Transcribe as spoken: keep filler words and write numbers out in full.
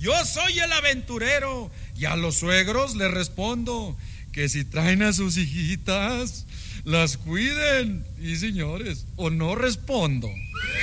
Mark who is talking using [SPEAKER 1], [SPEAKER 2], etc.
[SPEAKER 1] yo soy el aventurero. Y a los suegros les respondo que si traen a sus hijitas, las cuiden. Y señores, o no respondo.